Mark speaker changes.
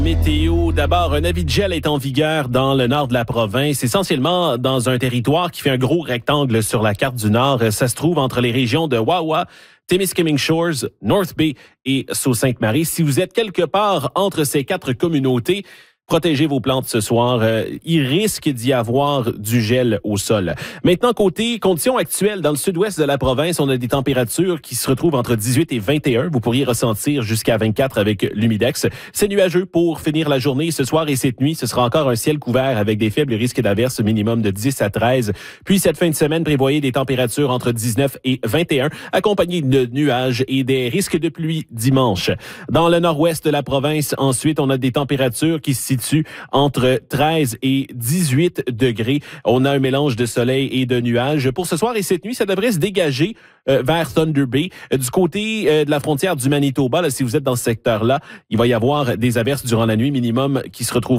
Speaker 1: Météo, d'abord, un avis de gel est en vigueur dans le nord de la province, essentiellement dans un territoire qui fait un gros rectangle sur la carte du nord. Ça se trouve entre les régions de Wawa, Témiscamingue Shores, North Bay et Sault-Sainte-Marie. Si vous êtes quelque part entre ces quatre communautés, protégez vos plantes ce soir. Il risque d'y avoir du gel au sol. Maintenant, côté conditions actuelles, dans le sud-ouest de la province, on a des températures qui se retrouvent entre 18 et 21. Vous pourriez ressentir jusqu'à 24 avec l'humidex. C'est nuageux pour finir la journée. Ce soir et cette nuit, ce sera encore un ciel couvert avec des faibles risques d'averses minimum de 10 à 13. Puis cette fin de semaine, prévoyez des températures entre 19 et 21, accompagnées de nuages et des risques de pluie dimanche. Dans le nord-ouest de la province, ensuite, on a des températures qui se situent entre 13 et 18 degrés. On a un mélange de soleil et de nuages. Pour ce soir et cette nuit, ça devrait se dégager vers Thunder Bay. Du côté de la frontière du Manitoba, là, si vous êtes dans ce secteur-là, il va y avoir des averses durant la nuit minimum qui se retrouvent